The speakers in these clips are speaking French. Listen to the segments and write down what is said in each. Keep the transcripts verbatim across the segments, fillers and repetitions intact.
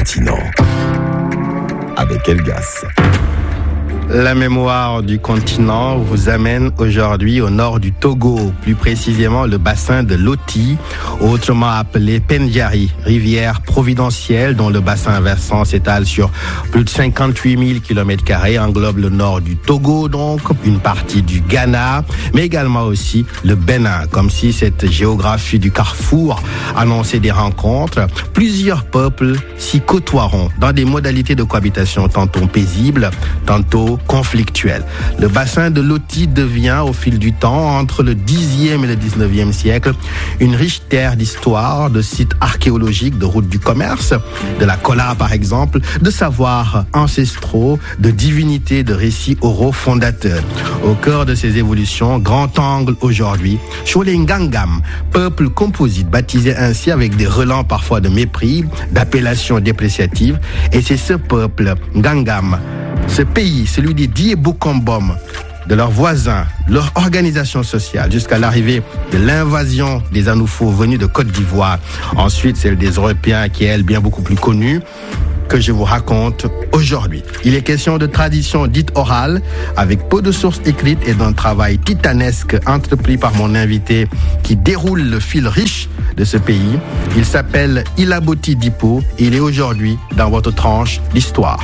continent. Avec Elgas. La mémoire du continent vous amène aujourd'hui au nord du Togo, plus précisément le bassin de Loti, autrement appelé Pendjari, rivière providentielle dont le bassin versant s'étale sur plus de cinquante-huit mille kilomètres carrés, englobe le nord du Togo, donc une partie du Ghana, mais également aussi le Bénin, comme si cette géographie du carrefour annonçait des rencontres. Plusieurs peuples s'y côtoieront dans des modalités de cohabitation tantôt paisibles, tantôt conflictuel. Le bassin de Loti devient, au fil du temps, entre le dixième et le dix-neuvième siècle, une riche terre d'histoire, de sites archéologiques, de routes du commerce, de la kola par exemple, de savoirs ancestraux, de divinités, de récits oraux fondateurs. Au cœur de ces évolutions, grand angle aujourd'hui, Cholengangam, peuple composite, baptisé ainsi avec des relents parfois de mépris, d'appellations dépréciatives, et c'est ce peuple, Ngangam, ce pays, celui des Diebokombom, de leurs voisins, leur organisation sociale, jusqu'à l'arrivée de l'invasion des Anoufos venus de Côte d'Ivoire, ensuite celle des Européens qui est, elle, bien beaucoup plus connue, que je vous raconte aujourd'hui. Il est question de tradition dite orale, avec peu de sources écrites et d'un travail titanesque entrepris par mon invité qui déroule le fil riche de ce pays. Il s'appelle Ilaboti Dipo et il est aujourd'hui dans votre tranche d'histoire.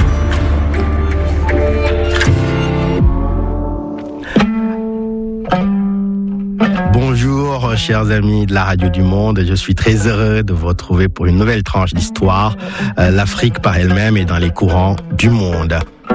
Bonjour, chers amis de la Radio du Monde. Je suis très heureux de vous retrouver pour une nouvelle tranche d'histoire. Euh, L'Afrique par elle-même est dans les courants du monde.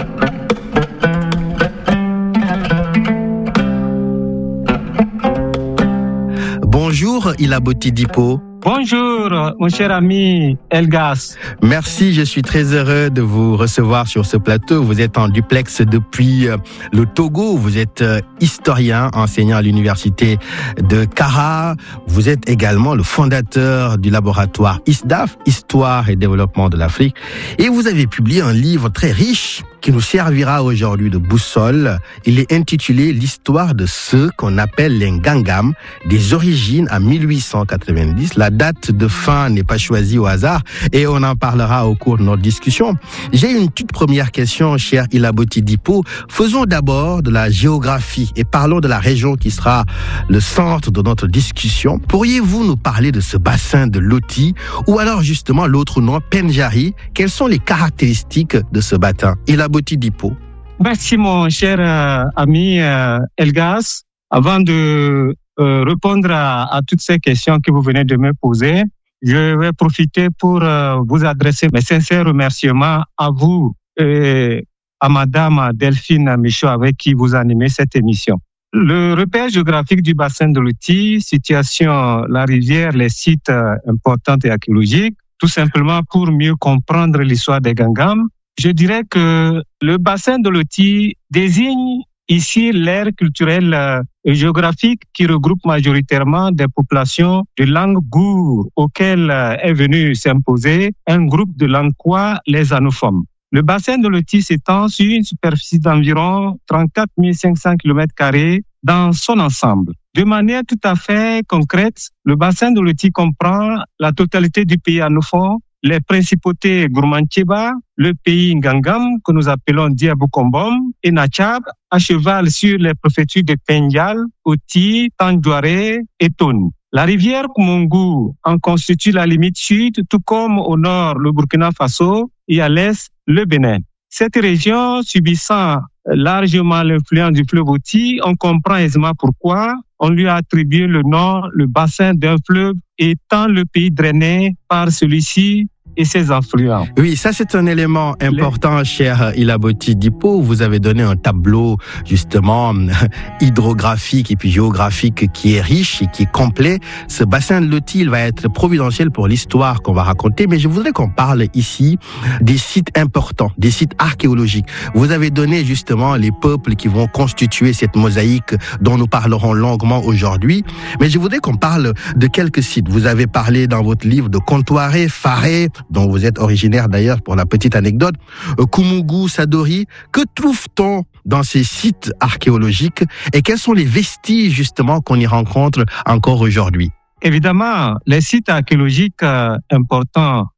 Bonjour, Ilaboti Dipo. Bonjour, mon cher ami Elgas. Merci, je suis très heureux de vous recevoir sur ce plateau. Vous êtes en duplex depuis le Togo. Vous êtes historien, enseignant à l'université de Kara. Vous êtes également le fondateur du laboratoire I S D A F, Histoire et Développement de l'Afrique. Et vous avez publié un livre très riche qui nous servira aujourd'hui de boussole. Il est intitulé « L'histoire de ceux qu'on appelle les Ngangam, des origines à mille huit cent quatre-vingt-dix ». La date de fin n'est pas choisie au hasard et on en parlera au cours de notre discussion. J'ai une toute première question, cher Ilaboti Dipo. Faisons d'abord de la géographie et parlons de la région qui sera le centre de notre discussion. Pourriez-vous nous parler de ce bassin de Loti ou alors justement l'autre nom, Pendjari? Quelles sont les caractéristiques de ce bassin? Ilaboti Dipo. Merci mon cher euh, ami euh, Elgas. Avant de euh, répondre à, à toutes ces questions que vous venez de me poser, je vais profiter pour euh, vous adresser mes sincères remerciements à vous et à Madame Delphine Michaud avec qui vous animez cette émission. Le repère géographique du bassin de Loti, situation, la rivière, les sites euh, importants et archéologiques, tout simplement pour mieux comprendre l'histoire des Ngangam. Je dirais que le bassin de Loti désigne ici l'ère culturelle et géographique qui regroupe majoritairement des populations de langue gour auxquelles est venu s'imposer un groupe de langues quoi, les anophones. Le bassin de Loti s'étend sur une superficie d'environ trente-quatre mille cinq cents kilomètres carrés dans son ensemble. De manière tout à fait concrète, le bassin de Loti comprend la totalité du pays anophone, les principautés Gourmantcheba, le pays Ngangam, que nous appelons Diebokombom, et Nachab, à cheval sur les préfectures de Pendjal, Oti, Tandjouaré et Tone. La rivière Koumoungou en constitue la limite sud, tout comme au nord le Burkina Faso et à l'est le Bénin. Cette région subissant largement l'influence du fleuve Oti, on comprend aisément pourquoi on lui a attribué le nom, le bassin d'un fleuve, étant le pays drainé par celui-ci et ses influents. Oui, ça c'est un élément important, Les... cher Ilaboti Dipo. Vous avez donné un tableau justement hydrographique et puis géographique qui est riche et qui est complet. Ce bassin de Loti, il va être providentiel pour l'histoire qu'on va raconter, mais je voudrais qu'on parle ici des sites importants, des sites archéologiques. Vous avez donné justement les peuples qui vont constituer cette mosaïque dont nous parlerons longuement aujourd'hui, mais je voudrais qu'on parle de quelques sites. Vous avez parlé dans votre livre de Kontoaré, Faré, dont vous êtes originaire d'ailleurs pour la petite anecdote, Koumoungou, Sadori. Que trouve-t-on dans ces sites archéologiques et quels sont les vestiges justement qu'on y rencontre encore aujourd'hui? Évidemment, les sites archéologiques euh, importants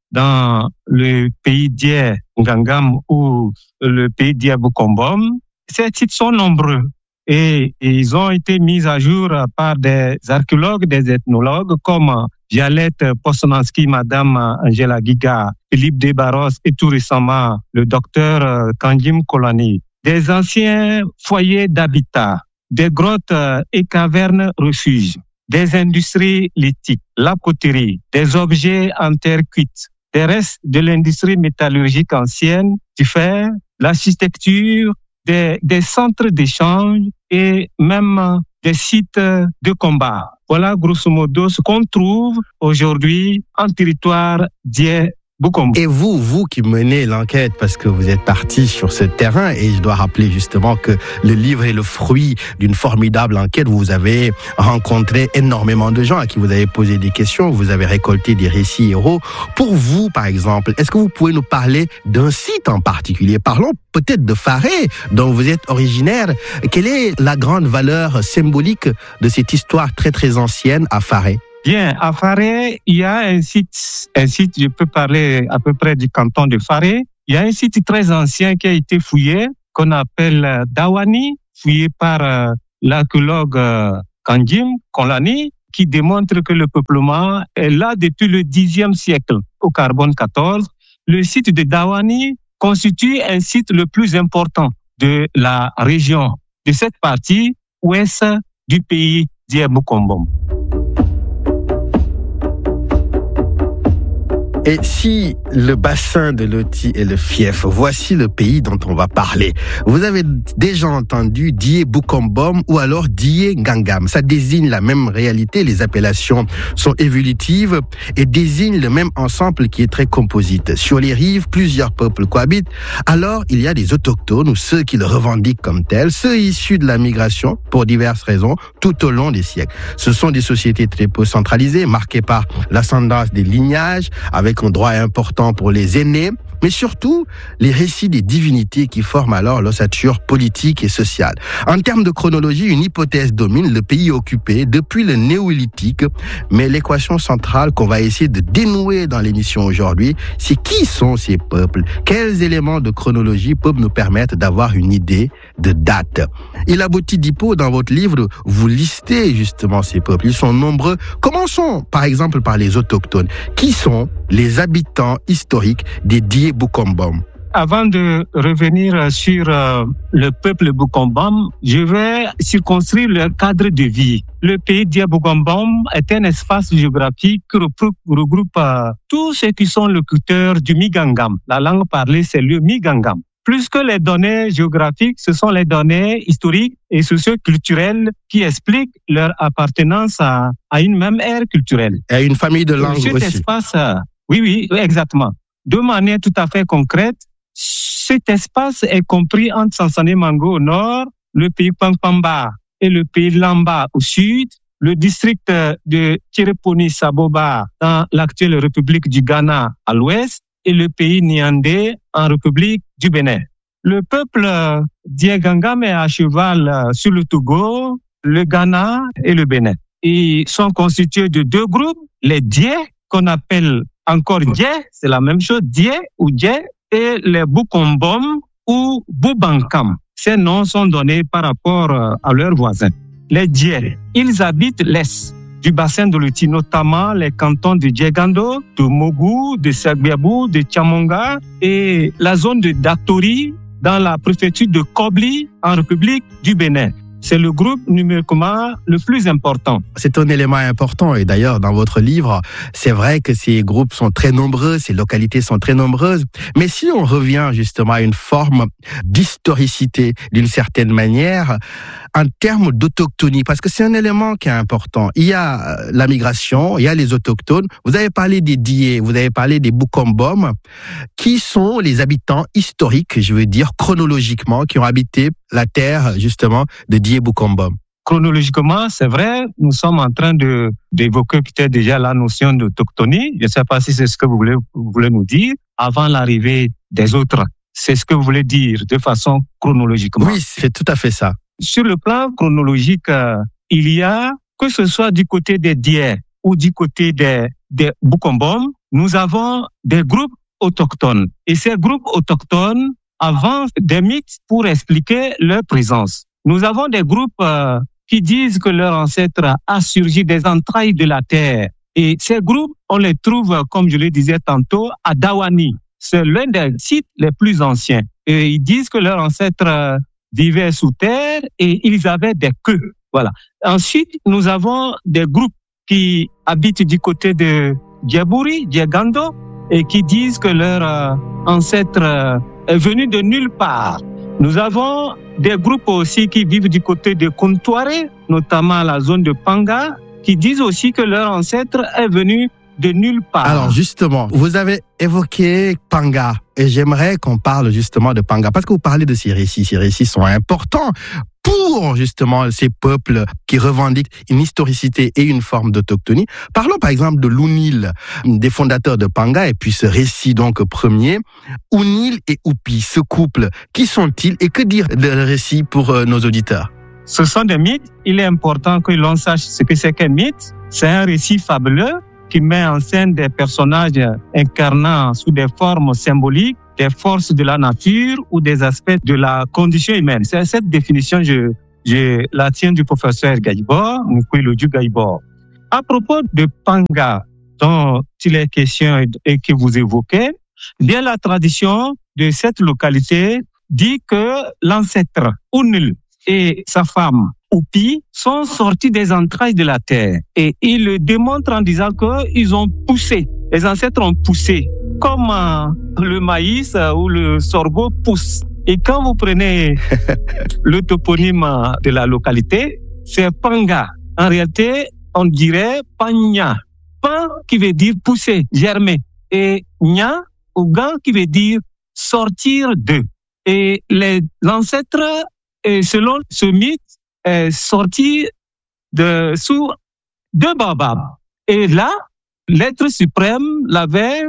dans le pays d'Ié Ngangam ou le pays d'Ié Bukombom. Ces sites sont nombreux et ils ont été mis à jour par des archéologues, des ethnologues comme Violette Posnanski, Madame Angela Giga, Philippe Desbarros et tout récemment le docteur Kanjim Kolani. Des anciens foyers d'habitat, des grottes et cavernes refuges, des industries lithiques, la poterie, des objets en terre cuite, des restes de l'industrie métallurgique ancienne, du fer, l'architecture, des, des centres d'échange et même des sites de combat. Voilà grosso modo ce qu'on trouve aujourd'hui en territoire d'Ié Bukombo. Et vous, vous qui menez l'enquête, parce que vous êtes parti sur ce terrain, et je dois rappeler justement que le livre est le fruit d'une formidable enquête. Vous avez rencontré énormément de gens à qui vous avez posé des questions, vous avez récolté des récits héros. Pour vous, par exemple, est-ce que vous pouvez nous parler d'un site en particulier? Parlons peut-être de Faré, dont vous êtes originaire. Quelle est la grande valeur symbolique de cette histoire très très ancienne à Faré? Bien, à Faré, il y a un site, un site, je peux parler à peu près du canton de Faré. Il y a un site très ancien qui a été fouillé, qu'on appelle Dawani, fouillé par euh, l'archéologue euh, Kanjim Kolani, qui démontre que le peuplement est là depuis le dixième siècle, au carbone quatorze. Le site de Dawani constitue un site le plus important de la région, de cette partie ouest du pays d'Ié Bukombom. Et si le bassin de Loti est le fief, voici le pays dont on va parler. Vous avez déjà entendu d'Ié Bukombom ou alors d'Ié Ngangam. Ça désigne la même réalité, les appellations sont évolutives et désignent le même ensemble qui est très composite. Sur les rives, plusieurs peuples cohabitent. Alors, il y a des autochtones ou ceux qui le revendiquent comme tels, ceux issus de la migration pour diverses raisons tout au long des siècles. Ce sont des sociétés très peu centralisées, marquées par l'ascendance des lignages, avec un droit important pour les aînés, mais surtout les récits des divinités qui forment alors l'ossature politique et sociale. En termes de chronologie, une hypothèse domine, le pays occupé depuis le néolithique, mais l'équation centrale qu'on va essayer de dénouer dans l'émission aujourd'hui, c'est qui sont ces peuples? Quels éléments de chronologie peuvent nous permettre d'avoir une idée de date? Il aboutit d'Hippo, dans votre livre, vous listez justement ces peuples. Ils sont nombreux. Commençons par exemple par les autochtones. Qui sont les habitants historiques des Dié Bukombom? Avant de revenir sur euh, le peuple Bukombom, je vais circonscrire leur cadre de vie. Le pays d'Ié Bukombom est un espace géographique qui regroupe euh, tous ceux qui sont locuteurs du Migangam. La langue parlée, c'est le Migangam. Plus que les données géographiques, ce sont les données historiques et socio-culturelles qui expliquent leur appartenance à, à une même ère culturelle. Et une famille de langues cet aussi. Espace, euh, oui, oui, exactement. De manière tout à fait concrète, cet espace est compris entre Sansane Mango au nord, le pays Pampamba et le pays Lamba au sud, le district de Tireponi Saboba dans l'actuelle République du Ghana à l'ouest et le pays Niandé en République du Bénin. Le peuple d'Ié Ngangam est à cheval sur le Togo, le Ghana et le Bénin. Ils sont constitués de deux groupes, les Dié, qu'on appelle encore Dié, c'est la même chose, Dié ou Dié, et les Bukombom ou Bubankam. Ces noms sont donnés par rapport à leurs voisins. Les Dié, ils habitent l'est du bassin de Loti, notamment les cantons de Djegando, de Mogu, de Sagbiabou, de Tchamonga et la zone de Datori dans la préfecture de Kobli en République du Bénin. C'est le groupe numériquement le plus important. C'est un élément important et d'ailleurs dans votre livre, c'est vrai que ces groupes sont très nombreux, ces localités sont très nombreuses. Mais si on revient justement à une forme d'historicité d'une certaine manière, en termes d'autochtonie, parce que c'est un élément qui est important. Il y a la migration, il y a les autochtones. Vous avez parlé des Dié, vous avez parlé des Bukombom, qui sont les habitants historiques, je veux dire chronologiquement, qui ont habité la terre justement de Dié Bukombom. Chronologiquement, c'est vrai, nous sommes en train de d'évoquer peut-être déjà la notion d'autochtonie. Je ne sais pas si c'est ce que vous voulez, vous voulez nous dire avant l'arrivée des autres. C'est ce que vous voulez dire de façon chronologiquement. Oui, c'est tout à fait ça. Sur le plan chronologique, euh, il y a, que ce soit du côté des Dié ou du côté des, des Bukombom, nous avons des groupes autochtones. Et ces groupes autochtones avancent des mythes pour expliquer leur présence. Nous avons des groupes euh, qui disent que leur ancêtre a surgi des entrailles de la terre. Et ces groupes, on les trouve, comme je le disais tantôt, à Dawani. C'est l'un des sites les plus anciens. Et ils disent que leurs ancêtres vivaient sous terre et ils avaient des queues. Voilà. Ensuite, nous avons des groupes qui habitent du côté de Djeburi, Djegando, et qui disent que leur euh, ancêtre euh, est venu de nulle part. Nous avons des groupes aussi qui vivent du côté de Kontouare, notamment la zone de Panga, qui disent aussi que leur ancêtre est venu de nulle part. Alors justement, vous avez évoqué Panga et j'aimerais qu'on parle justement de Panga parce que vous parlez de ces récits. Ces récits sont importants pour justement ces peuples qui revendiquent une historicité et une forme d'autochtonie. Parlons par exemple de l'Ounil, des fondateurs de Panga, et puis ce récit donc premier. Ounil et Oupi, ce couple, qui sont-ils et que dire de le récit pour euh, nos auditeurs? Ce sont des mythes. Il est important que l'on sache ce que c'est qu'un mythe. C'est un récit fabuleux qui met en scène des personnages incarnant sous des formes symboliques des forces de la nature ou des aspects de la condition humaine. C'est cette définition, je, je la tiens du professeur Gaïbor, Moukouilodju Gaïbor. À propos de Panga, dont il est question et que vous évoquez, bien la tradition de cette localité dit que l'ancêtre Ounil et sa femme Oupi sont sortis des entrailles de la terre. Et ils le démontrent en disant qu'ils ont poussé. Les ancêtres ont poussé, comme euh, le maïs euh, ou le sorgho pousse. Et quand vous prenez le toponyme de la localité, c'est Panga. En réalité, on dirait Panya. Pan qui veut dire pousser, germer. Et Nya ou Gan qui veut dire sortir de. Et les ancêtres, et selon ce mythe, est sorti de sous deux baobabs. Et là, l'être suprême l'avait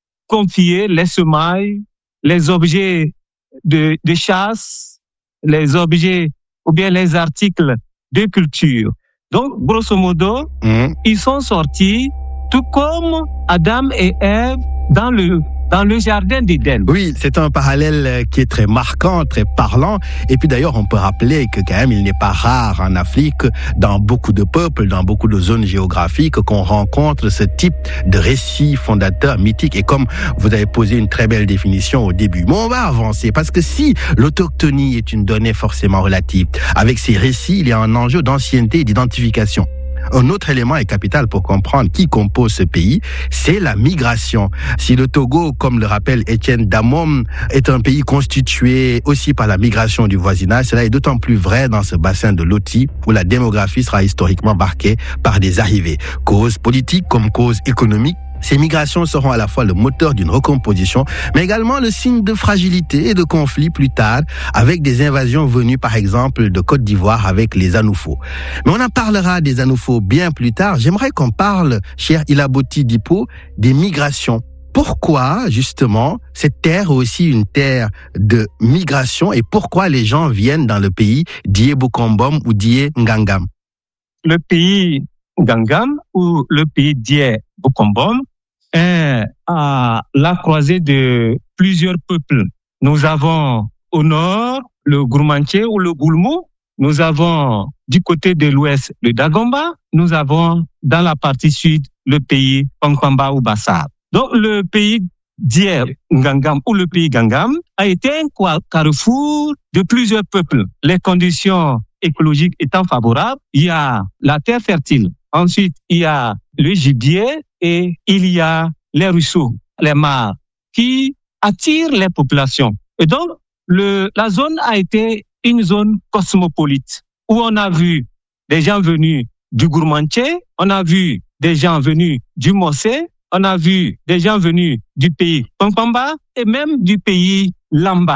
confié les semailles, les objets de, de chasse, les objets ou bien les articles de culture. Donc, grosso modo, mmh. ils sont sortis tout comme Adam et Ève dans le dans le jardin d'Éden. Oui, c'est un parallèle qui est très marquant, très parlant. Et puis d'ailleurs, on peut rappeler que quand même, il n'est pas rare en Afrique, dans beaucoup de peuples, dans beaucoup de zones géographiques, qu'on rencontre ce type de récit fondateur mythique. Et comme vous avez posé une très belle définition au début, mais on va avancer parce que si l'autochtonie est une donnée forcément relative, avec ces récits, il y a un enjeu d'ancienneté et d'identification. Un autre élément est capital pour comprendre qui compose ce pays, c'est la migration. Si le Togo, comme le rappelle Étienne Damom, est un pays constitué aussi par la migration du voisinage, cela est d'autant plus vrai dans ce bassin de Loti où la démographie sera historiquement marquée par des arrivées. Cause politique comme cause économique, ces migrations seront à la fois le moteur d'une recomposition, mais également le signe de fragilité et de conflit plus tard, avec des invasions venues par exemple de Côte d'Ivoire avec les Anoufos. Mais on en parlera des Anoufos bien plus tard. J'aimerais qu'on parle, cher Ilaboti Dipo, des migrations. Pourquoi, justement, cette terre est aussi une terre de migration et pourquoi les gens viennent dans le pays d'Ié-Bokombom ou d'Ié-Ngangam? Le pays Ngangam ou le pays d'Ié-Bokombom est à la croisée de plusieurs peuples. Nous avons au nord le Gourmanché ou le Goulmou. Nous avons du côté de l'ouest le Dagomba. Nous avons dans la partie sud le pays Pankamba ou Bassar. Donc le pays d'Ié-Ngangam ou le pays Ngangam a été un carrefour de plusieurs peuples. Les conditions écologiques étant favorables, il y a la terre fertile. Ensuite, il y a le gibier et il y a les ruisseaux, les mares, qui attirent les populations. Et donc, le, la zone a été une zone cosmopolite où on a vu des gens venus du Gourmanché, on a vu des gens venus du Mossé, on a vu des gens venus du pays Pampamba et même du pays Lamba.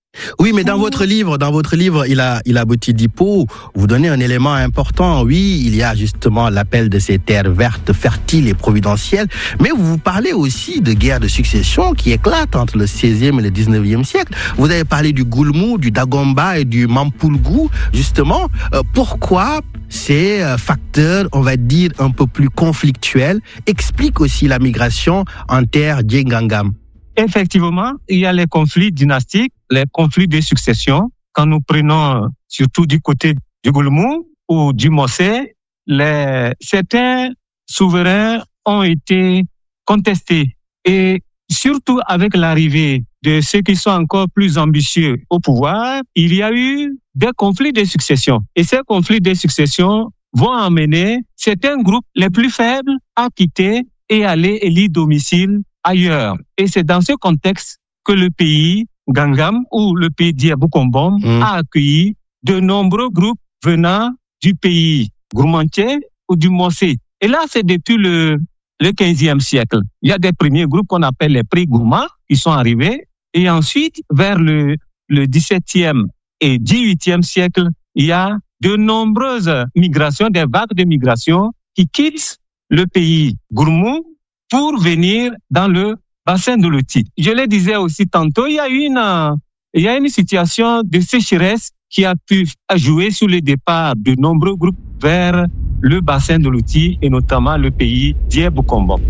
Oui, mais dans votre livre, dans votre livre, il a, il a Boti Dipo, vous donnez un élément important. Oui, il y a justement l'appel de ces terres vertes, fertiles et providentielles, mais vous parlez aussi de guerres de succession qui éclatent entre le seizième et le dix-neuvième siècle. Vous avez parlé du Goulmou, du Dagomba et du Mampulgou, justement. Euh, pourquoi ces facteurs, on va dire, un peu plus conflictuels, expliquent aussi la migration en terre Djengangam? Effectivement, il y a les conflits dynastiques, les conflits de succession. Quand nous prenons surtout du côté du Goulmou ou du Mossé, les, certains souverains ont été contestés. Et surtout avec l'arrivée de ceux qui sont encore plus ambitieux au pouvoir, il y a eu des conflits de succession. Et ces conflits de succession vont amener certains groupes les plus faibles à quitter et aller élire domicile ailleurs. Et c'est dans ce contexte que le pays Gangam ou le pays Diabou-Kombom mmh. a accueilli de nombreux groupes venant du pays Gourmantier ou du Mossé. Et là, c'est depuis le, le quinzième siècle. Il y a des premiers groupes qu'on appelle les prix gourmands qui sont arrivés. Et ensuite, vers le, le dix-septième et dix-huitième siècle, il y a de nombreuses migrations, des vagues de migration qui quittent le pays Gourmou pour venir dans le bassin de Loti. Je le disais aussi tantôt, il y a une, il y a une situation de sécheresse qui a pu jouer sur le départ de nombreux groupes vers le bassin de Loti et notamment le pays Diabou-Kombom.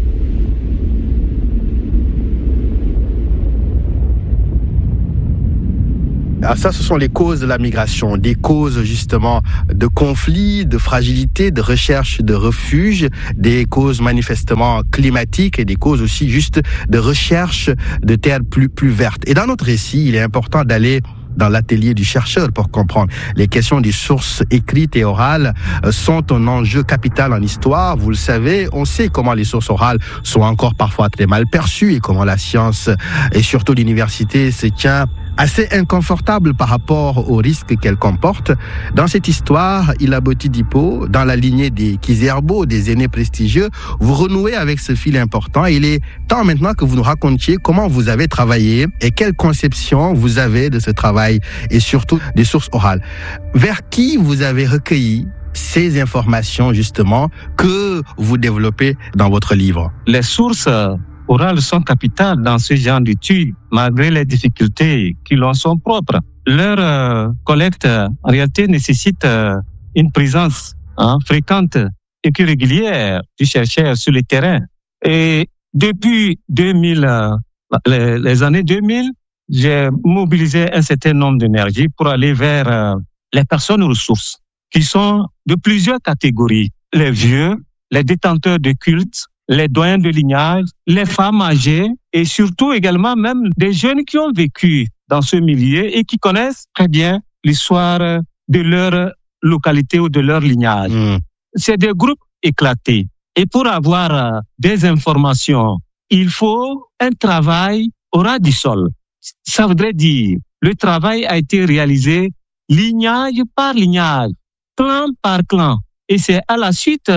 Alors ça, ce sont les causes de la migration, des causes justement de conflits, de fragilité, de recherche de refuge, des causes manifestement climatiques et des causes aussi juste de recherche de terres plus, plus vertes. Et dans notre récit, il est important d'aller dans l'atelier du chercheur pour comprendre. Les questions des sources écrites et orales sont un enjeu capital en histoire. Vous le savez, on sait comment les sources orales sont encore parfois très mal perçues et comment la science et surtout l'université se tient assez inconfortable par rapport aux risques qu'elle comporte. Dans cette histoire, Ila Boti Dipo, dans la lignée des Kizerbo, des aînés prestigieux, vous renouez avec ce fil important. Il est temps maintenant que vous nous racontiez comment vous avez travaillé et quelle conception vous avez de ce travail et surtout des sources orales. Vers qui vous avez recueilli ces informations justement que vous développez dans votre livre? Les sources orales sont capitales dans ce genre d'études, malgré les difficultés qui leur sont propres. Leur euh, collecte, en réalité, nécessite euh, une présence hein, fréquente et régulière du chercheur sur le terrain. Et depuis deux mille, euh, les, les années deux mille, j'ai mobilisé un certain nombre d'énergie pour aller vers euh, les personnes ressources, qui sont de plusieurs catégories. Les vieux, les détenteurs de cultes, les doyens de lignage, les femmes âgées et surtout également même des jeunes qui ont vécu dans ce milieu et qui connaissent très bien l'histoire de leur localité ou de leur lignage. Mmh. C'est des groupes éclatés. Et pour avoir des informations, il faut un travail au ras du sol. Ça voudrait dire, le travail a été réalisé lignage par lignage, clan par clan. Et c'est à la suite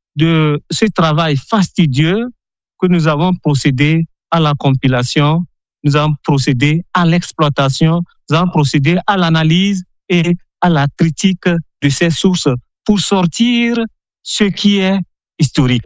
de ce travail fastidieux que nous avons procédé à la compilation, nous avons procédé à l'exploitation, nous avons procédé à l'analyse et à la critique de ces sources pour sortir ce qui est historique.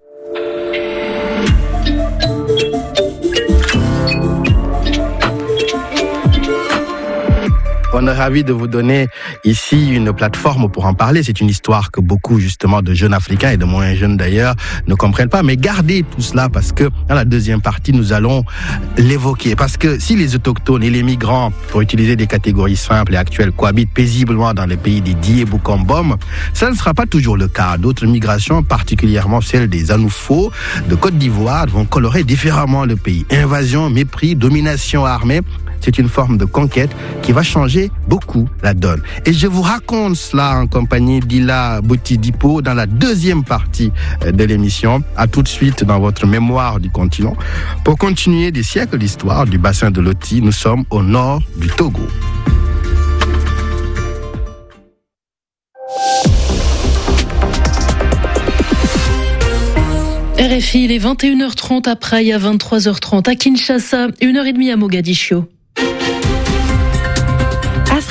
On est ravi de vous donner ici une plateforme pour en parler. C'est une histoire que beaucoup, justement, de jeunes Africains et de moins jeunes d'ailleurs ne comprennent pas. Mais gardez tout cela parce que dans la deuxième partie, nous allons l'évoquer. Parce que si les autochtones et les migrants, pour utiliser des catégories simples et actuelles, cohabitent paisiblement dans les pays des Diabou-Kombom, ça ne sera pas toujours le cas. D'autres migrations, particulièrement celles des Anoufo de Côte d'Ivoire, vont colorer différemment le pays. Invasion, mépris, domination armée. C'est une forme de conquête qui va changer beaucoup la donne. Et je vous raconte cela en compagnie d'Ila Boti Dipo dans la deuxième partie de l'émission. À tout de suite dans votre mémoire du continent. Pour continuer des siècles d'histoire du bassin de Loti, nous sommes au nord du Togo. R F I, il est vingt et une heures trente à Praia, vingt-trois heures trente à Kinshasa, une heure trente à Mogadiscio.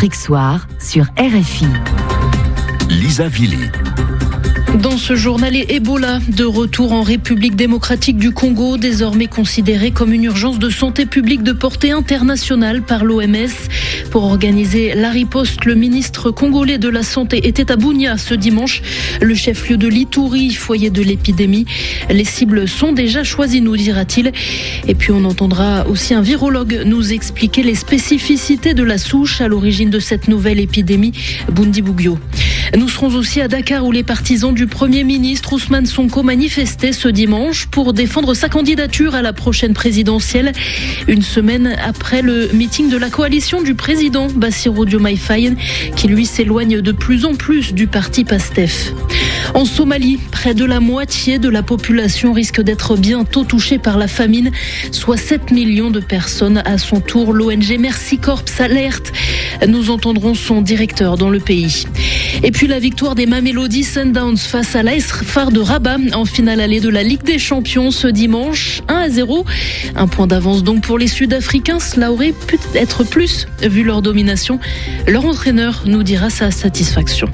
Afrique Soir sur R F I. Lisa Vili. Dans ce journal, Ebola, de retour en République démocratique du Congo, désormais considéré comme une urgence de santé publique de portée internationale par l'O M S. Pour organiser la riposte, le ministre congolais de la Santé était à Bunia ce dimanche, le chef-lieu de l'Ituri, foyer de l'épidémie. Les cibles sont déjà choisies, nous dira-t-il. Et puis on entendra aussi un virologue nous expliquer les spécificités de la souche à l'origine de cette nouvelle épidémie, Bundibugyo. Nous serons aussi à Dakar où les partisans du Premier ministre Ousmane Sonko manifestaient ce dimanche pour défendre sa candidature à la prochaine présidentielle. Une semaine après le meeting de la coalition du président Bassirou Diomaye Faye qui lui s'éloigne de plus en plus du parti PASTEF. En Somalie, près de la moitié de la population risque d'être bientôt touchée par la famine, soit sept millions de personnes. À son tour, l'O N G Mercy Corps alerte. Nous entendrons son directeur dans le pays. Et puis la victoire des Mamelody Sundowns face à l'A S F A R de Rabat en finale allée de la Ligue des Champions ce dimanche, un à zéro. Un point d'avance donc pour les Sud-Africains. Cela aurait pu être plus vu leur domination. Leur entraîneur nous dira sa satisfaction.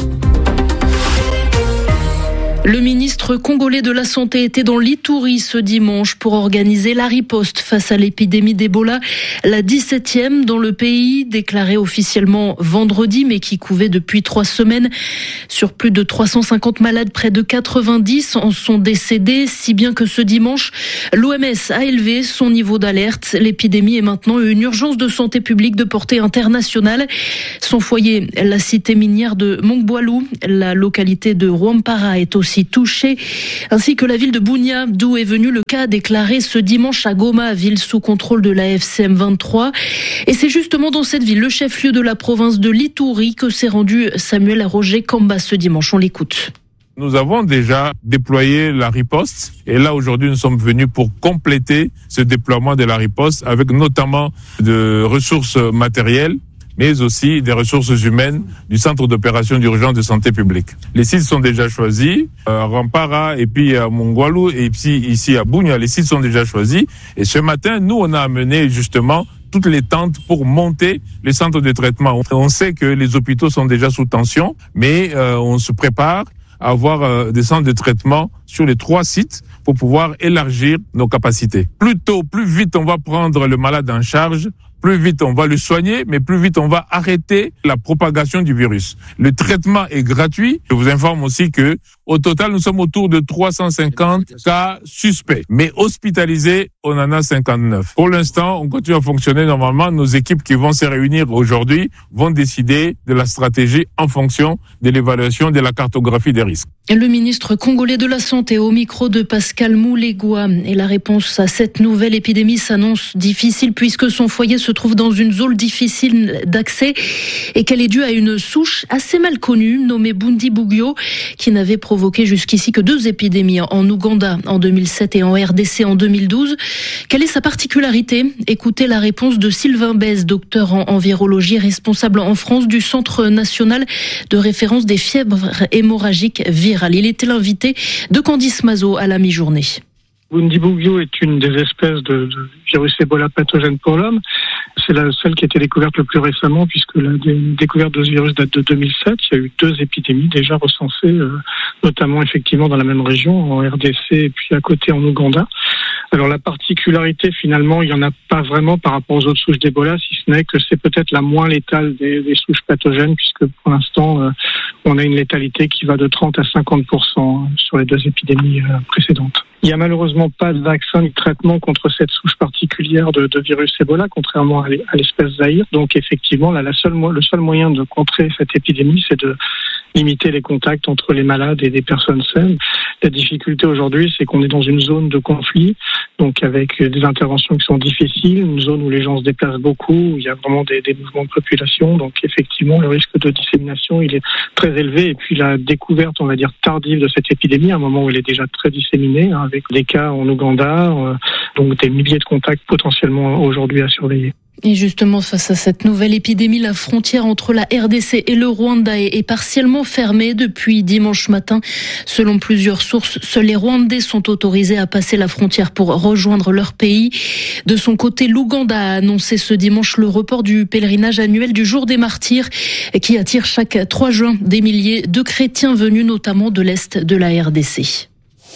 Le ministre congolais de la Santé était dans l'Ituri ce dimanche pour organiser la riposte face à l'épidémie d'Ebola, la dix-septième dans le pays, déclarée officiellement vendredi, mais qui couvait depuis trois semaines. Sur plus de trois cent cinquante malades, près de quatre-vingt-dix en sont décédés, si bien que ce dimanche, l'O M S a élevé son niveau d'alerte. L'épidémie est maintenant une urgence de santé publique de portée internationale. Son foyer, la cité minière de Mongboalou, la localité de Rwampara est aussi touchée, ainsi que la ville de Bunia, d'où est venu le cas déclaré ce dimanche à Goma, ville sous contrôle de la F C M vingt-trois. Et c'est justement dans cette ville, le chef-lieu de la province de l'Ituri, que s'est rendu Samuel Roger Kamba ce dimanche. On l'écoute. Nous avons déjà déployé la riposte et là aujourd'hui nous sommes venus pour compléter ce déploiement de la riposte avec notamment de ressources matérielles, mais aussi des ressources humaines du Centre d'opération d'urgence de santé publique. Les sites sont déjà choisis, à Rwampara et puis à Mongboalou et puis ici à Bunia, les sites sont déjà choisis. Et ce matin, nous, on a amené justement toutes les tentes pour monter les centres de traitement. On sait que les hôpitaux sont déjà sous tension, mais euh, on se prépare à avoir euh, des centres de traitement sur les trois sites pour pouvoir élargir nos capacités. Plus tôt, plus vite on va prendre le malade en charge, plus vite on va le soigner, mais plus vite on va arrêter la propagation du virus. Le traitement est gratuit. Je vous informe aussi que, au total, nous sommes autour de trois cent cinquante cas suspects. Mais hospitalisés, on en a cinquante-neuf. Pour l'instant, on continue à fonctionner normalement. Nos équipes qui vont se réunir aujourd'hui vont décider de la stratégie en fonction de l'évaluation de la cartographie des risques. Le ministre congolais de la Santé au micro de Pascal Moulégoua. Et la réponse à cette nouvelle épidémie s'annonce difficile puisque son foyer se trouve dans une zone difficile d'accès et qu'elle est due à une souche assez mal connue nommée Bundibugyo qui n'avait provoqué jusqu'ici que deux épidémies en Ouganda en deux mille sept et en R D C en deux mille douze. Quelle est sa particularité ? Écoutez la réponse de Sylvain Bèze, docteur en, en virologie, responsable en France du Centre national de référence des fièvres hémorragiques virales. Il était l'invité de Candice Mazot à la mi-journée. Bundibugyo est une des espèces de, de virus Ebola pathogène pour l'homme. C'est la seule qui a été découverte le plus récemment puisque la découverte de ce virus date de deux mille sept. Il y a eu deux épidémies déjà recensées, euh, notamment effectivement dans la même région, en R D C et puis à côté en Ouganda. Alors la particularité finalement, il n'y en a pas vraiment par rapport aux autres souches d'Ebola, si ce n'est que c'est peut-être la moins létale des, des souches pathogènes puisque pour l'instant euh, on a une létalité qui va de trente à cinquante pour cent sur les deux épidémies euh, précédentes. Il n'y a malheureusement pas de vaccin ni de traitement contre cette souche particulière de, de virus Ebola, contrairement à l'espèce Zaïre. Donc effectivement, là, la seule, le seul moyen de contrer cette épidémie, c'est de limiter les contacts entre les malades et des personnes saines. La difficulté aujourd'hui, c'est qu'on est dans une zone de conflit, donc avec des interventions qui sont difficiles, une zone où les gens se déplacent beaucoup, où il y a vraiment des, des mouvements de population. Donc effectivement, le risque de dissémination, il est très élevé. Et puis la découverte, on va dire, tardive de cette épidémie, à un moment où elle est déjà très disséminée, hein, avec des cas en Ouganda, euh, donc des milliers de contacts potentiellement aujourd'hui à surveiller. Et justement, face à cette nouvelle épidémie, la frontière entre la R D C et le Rwanda est partiellement fermée depuis dimanche matin. Selon plusieurs sources, seuls les Rwandais sont autorisés à passer la frontière pour rejoindre leur pays. De son côté, l'Ouganda a annoncé ce dimanche le report du pèlerinage annuel du Jour des Martyrs, qui attire chaque trois juin des milliers de chrétiens venus notamment de l'Est de la R D C.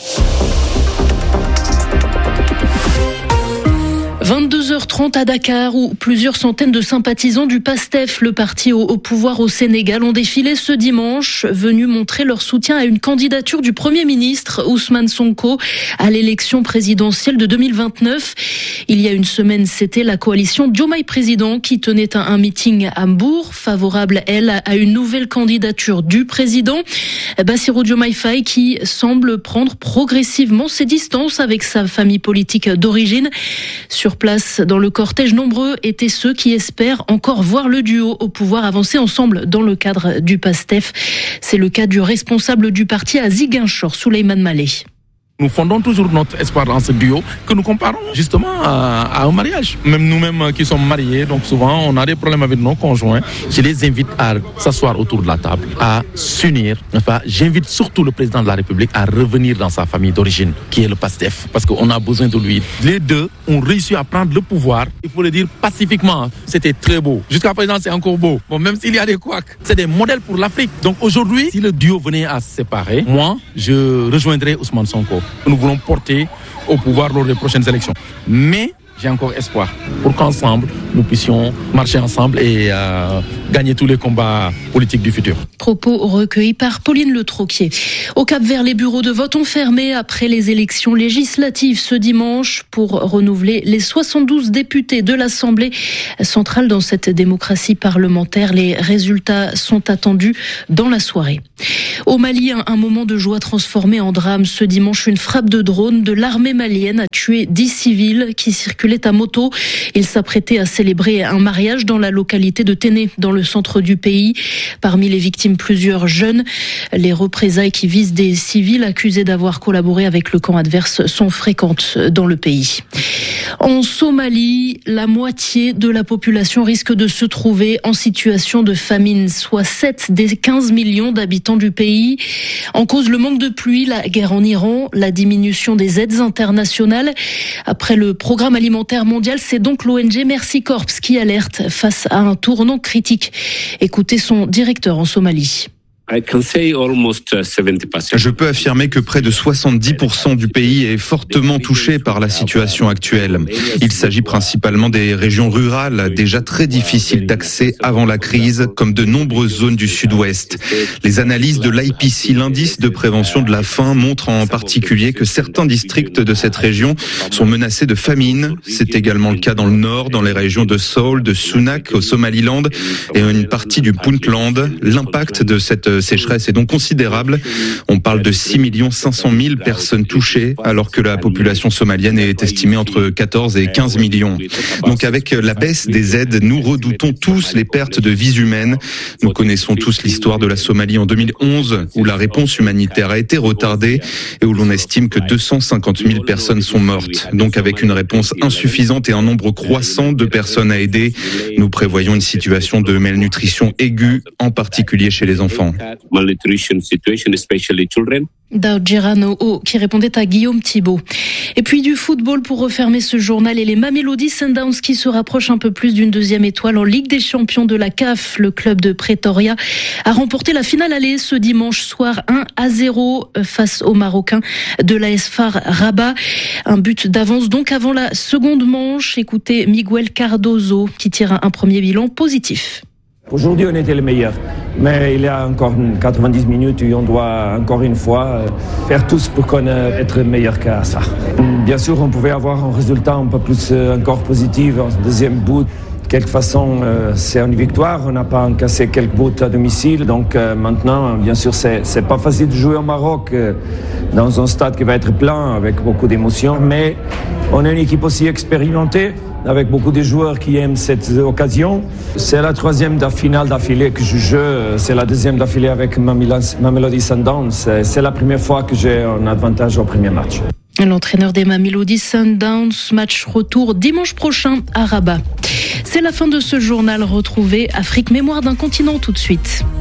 vingt-deux heures trente à Dakar, où plusieurs centaines de sympathisants du PASTEF, le parti au, au pouvoir au Sénégal, ont défilé ce dimanche, venus montrer leur soutien à une candidature du Premier ministre Ousmane Sonko à l'élection présidentielle de deux mille vingt-neuf. Il y a une semaine, c'était la coalition Diomaye Président qui tenait un, un meeting à Mbour, favorable, elle, à une nouvelle candidature du président. Bassirou Diomaye Faye, qui semble prendre progressivement ses distances avec sa famille politique d'origine. Sur place, dans le cortège, nombreux étaient ceux qui espèrent encore voir le duo au pouvoir avancer ensemble dans le cadre du PASTEF. C'est le cas du responsable du parti à Ziguinchor, Souleymane Malé. Nous fondons toujours notre espoir dans ce duo que nous comparons justement à, à un mariage. Même nous-mêmes qui sommes mariés, donc souvent on a des problèmes avec nos conjoints. Je les invite à s'asseoir autour de la table, à s'unir. Enfin, j'invite surtout le président de la République à revenir dans sa famille d'origine, qui est le PASTEF, parce qu'on a besoin de lui. Les deux ont réussi à prendre le pouvoir, il faut le dire pacifiquement. C'était très beau. Jusqu'à présent, c'est encore beau. Bon, même s'il y a des couacs, c'est des modèles pour l'Afrique. Donc aujourd'hui, si le duo venait à se séparer, moi, je rejoindrais Ousmane Sonko. Nous voulons porter au pouvoir lors des prochaines élections. Mais j'ai encore espoir pour qu'ensemble, nous puissions marcher ensemble et euh, gagner tous les combats politiques du futur. Propos recueillis par Pauline Le Troquier. Au Cap-Vert, les bureaux de vote ont fermé après les élections législatives ce dimanche pour renouveler les soixante-douze députés de l'Assemblée centrale dans cette démocratie parlementaire. Les résultats sont attendus dans la soirée. Au Mali, un, un moment de joie transformé en drame. Ce dimanche, une frappe de drone de l'armée malienne a tué dix civils qui circulaient à moto. Ils s'apprêtaient à célébrer un mariage dans la localité de Téné, dans le centre du pays. Parmi les victimes, plusieurs jeunes. Les représailles qui visent des civils accusés d'avoir collaboré avec le camp adverse sont fréquentes dans le pays. En Somalie, la moitié de la population risque de se trouver en situation de famine, soit sept des quinze millions d'habitants du pays. En cause, le manque de pluie, la guerre en Iran, la diminution des aides internationales. Après le programme alimentaire mondial, c'est donc l'O N G Mercy Corps qui alerte face à un tournant critique. Écoutez son directeur en Somalie. Je peux affirmer que près de soixante-dix pour cent du pays est fortement touché par la situation actuelle. Il s'agit principalement des régions rurales, déjà très difficiles d'accès avant la crise, comme de nombreuses zones du sud-ouest. Les analyses de l'I P C, l'indice de prévention de la faim, montrent en particulier que certains districts de cette région sont menacés de famine. C'est également le cas dans le nord, dans les régions de Sool, de Sunak, au Somaliland et une partie du Puntland. L'impact de cette sécheresse est donc considérable. On parle de six millions cinq cent mille personnes touchées, alors que la population somalienne est estimée entre quatorze et quinze millions. Donc avec la baisse des aides, nous redoutons tous les pertes de vies humaines. Nous connaissons tous l'histoire de la Somalie en deux mille onze, où la réponse humanitaire a été retardée et où l'on estime que deux cent cinquante mille personnes sont mortes. Donc avec une réponse insuffisante et un nombre croissant de personnes à aider, nous prévoyons une situation de malnutrition aiguë, en particulier chez les enfants. Daoud Girano qui répondait à Guillaume Thibault. Et puis du football pour refermer ce journal et les Mamelody Sundowns qui se rapprochent un peu plus d'une deuxième étoile en Ligue des Champions de la C A F. Le club de Pretoria a remporté la finale aller ce dimanche soir un à zéro face aux Marocains de l'A S F A R Rabat. Un but d'avance donc avant la seconde manche. Écoutez Miguel Cardozo qui tire un premier bilan positif. Aujourd'hui, on était les meilleurs, mais il y a encore quatre-vingt-dix minutes où on doit encore une fois faire tout pour qu'on être meilleur qu'à ça. Bien sûr, on pouvait avoir un résultat un peu plus encore positif, un deuxième but. De quelque façon, c'est une victoire. On n'a pas encaissé quelques buts à domicile. Donc maintenant, bien sûr, c'est, c'est pas facile de jouer au Maroc dans un stade qui va être plein avec beaucoup d'émotions. Mais on est une équipe aussi expérimentée, avec beaucoup de joueurs qui aiment cette occasion. C'est la troisième finale d'affilée que je joue. C'est la deuxième d'affilée avec Mamelody Sundowns. C'est, c'est la première fois que j'ai un avantage au premier match. L'entraîneur des Mamelody Sundowns, match retour dimanche prochain à Rabat. C'est la fin de ce journal. Retrouvez Afrique Mémoire d'un continent tout de suite.